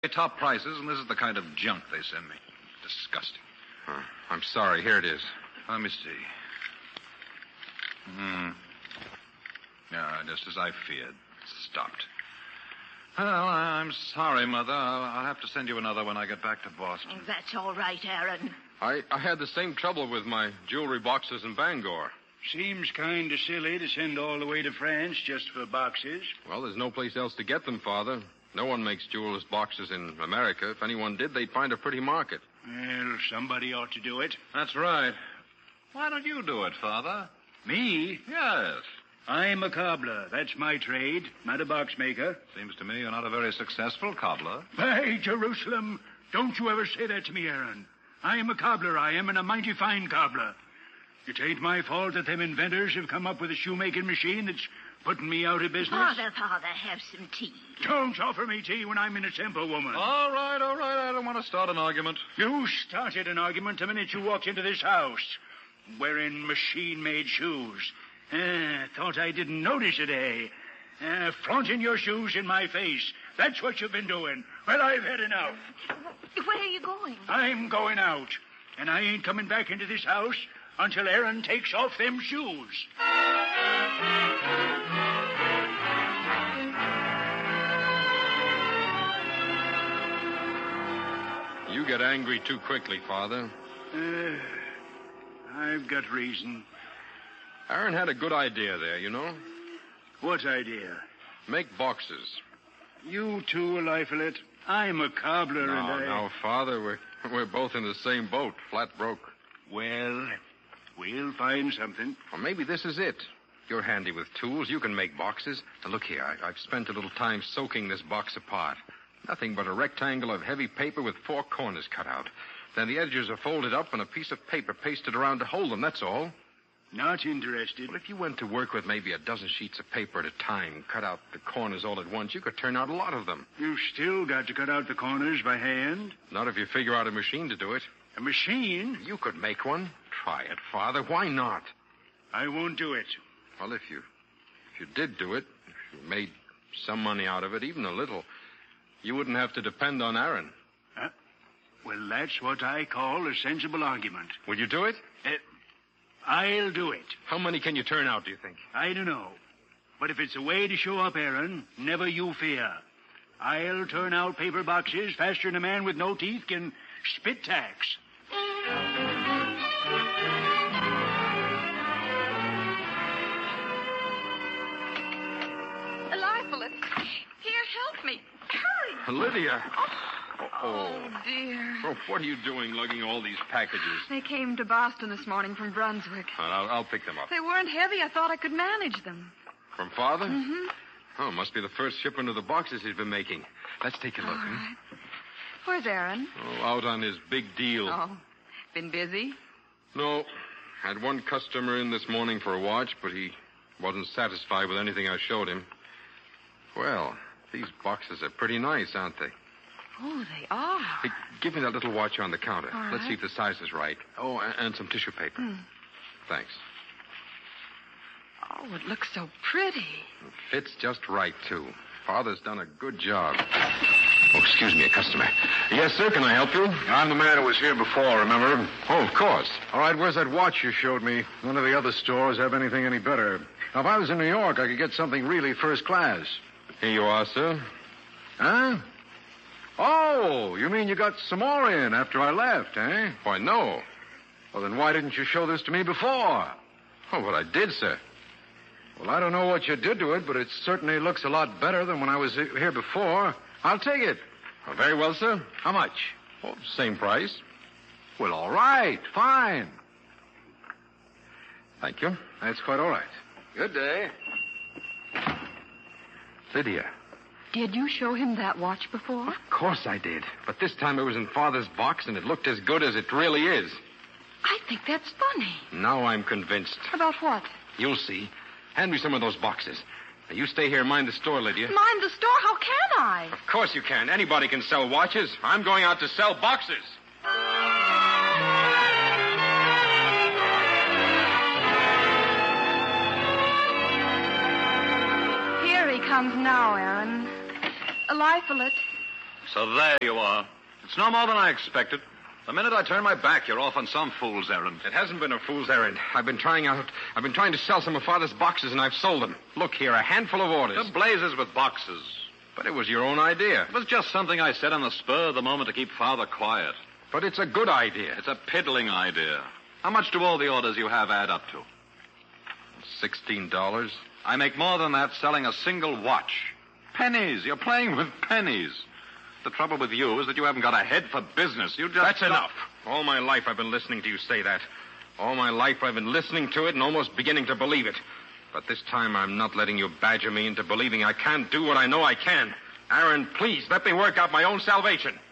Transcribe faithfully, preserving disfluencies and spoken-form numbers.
top prices, and this is the kind of junk they send me. Disgusting. Oh, I'm sorry. Here it is. Let me see. Hmm. Yeah, just as I feared. Stopped. Well, I'm sorry, Mother. I'll, I'll have to send you another when I get back to Boston. That's all right, Aaron. I, I had the same trouble with my jewelry boxes in Bangor. Seems kind of silly to send all the way to France just for boxes. Well, there's no place else to get them, Father. No one makes jewelers' boxes in America. If anyone did, they'd find a pretty market. Well, somebody ought to do it. That's right. Why don't you do it, Father? Me? Yes. I'm a cobbler. That's my trade, not a box maker. Seems to me you're not a very successful cobbler. By Jerusalem, don't you ever say that to me, Aaron. I am a cobbler, I am, and a mighty fine cobbler. It ain't my fault that them inventors have come up with a shoemaking machine that's putting me out of business. Father, Father, have some tea. Don't offer me tea when I'm in a temper, woman. All right, all right. I don't want to start an argument. You started an argument the minute you walked into this house, wearing machine-made shoes. Uh, thought I didn't notice it, eh? Uh, flaunting your shoes in my face. That's what you've been doing. Well, I've had enough. Where are you going? I'm going out. And I ain't coming back into this house until Aaron takes off them shoes. You get angry too quickly, Father. Uh, I've got reason. Aaron had a good idea there, you know. What idea? Make boxes. You too, Eliphalet. I'm a cobbler, No, and I... no, Father, we're, we're both in the same boat, flat broke. Well, we'll find something. Well, maybe this is it. You're handy with tools. You can make boxes. Now, look here. I, I've spent a little time soaking this box apart. Nothing but a rectangle of heavy paper with four corners cut out. Then the edges are folded up and a piece of paper pasted around to hold them, that's all. Not interested. Well, if you went to work with maybe a dozen sheets of paper at a time, cut out the corners all at once, you could turn out a lot of them. You've still got to cut out the corners by hand. Not if you figure out a machine to do it. A machine? You could make one. Try it, Father. Why not? I won't do it. Well, if you if you did do it, if you made some money out of it, even a little, you wouldn't have to depend on Aaron. Huh? Well, that's what I call a sensible argument. Will you do it? Uh, I'll do it. How many can you turn out, do you think? I don't know. But if it's a way to show up, Aaron, never you fear. I'll turn out paper boxes faster than a man with no teeth can spit tacks. Eliphalet, here, help me. Hurry. Lydia. Oh, Oh. oh, dear. Oh, what are you doing lugging all these packages? They came to Boston this morning from Brunswick. I'll, I'll pick them up. They weren't heavy. I thought I could manage them. From Father? Mm-hmm. Oh, it must be the first shipment of the boxes he's been making. Let's take a look. All huh? right. Where's Aaron? Oh, out on his big deal. Oh, been busy? No. Had one customer in this morning for a watch, but he wasn't satisfied with anything I showed him. Well, these boxes are pretty nice, aren't they? Oh, they are. Hey, give me that little watch on the counter. All Let's right. see if the size is right. Oh, and, and some tissue paper. Hmm. Thanks. Oh, it looks so pretty. It fits just right, too. Father's done a good job. Oh, excuse me, a customer. Yes, sir, can I help you? I'm the man who was here before, remember? Oh, of course. All right, where's that watch you showed me? None of the other stores have anything any better. Now, if I was in New York, I could get something really first class. Here you are, sir. Huh? Oh, you mean you got some more in after I left, eh? Why, no. Well, then why didn't you show this to me before? Oh, but I did, sir. Well, I don't know what you did to it, but it certainly looks a lot better than when I was here before. I'll take it. Oh, very well, sir. How much? Oh, same price. Well, all right. Fine. Thank you. That's quite all right. Good day. Lydia. Did you show him that watch before? Of course I did. But this time it was in Father's box, and it looked as good as it really is. I think that's funny. Now I'm convinced. About what? You'll see. Hand me some of those boxes. Now, you stay here and mind the store, Lydia. Mind the store? How can I? Of course you can. Anybody can sell watches. I'm going out to sell boxes. Here he comes now, Aaron. Eliphalet, So there you are. It's no more than I expected. The minute I turn my back, you're off on some fool's errand. It hasn't been a fool's errand. I've been trying out. I've been trying to sell some of Father's boxes, and I've sold them. Look here, a handful of orders. The blazes with boxes. But it was your own idea. It was just something I said on the spur of the moment to keep Father quiet. But it's a good idea. It's a piddling idea. How much do all the orders you have add up to? Sixteen dollars. I make more than that selling a single watch. Pennies. You're playing with pennies. The trouble with you is that you haven't got a head for business. You just... That's don't... enough. All my life I've been listening to you say that. All my life I've been listening to it and almost beginning to believe it. But this time I'm not letting you badger me into believing I can't do what I know I can. Aaron, please, let me work out my own salvation.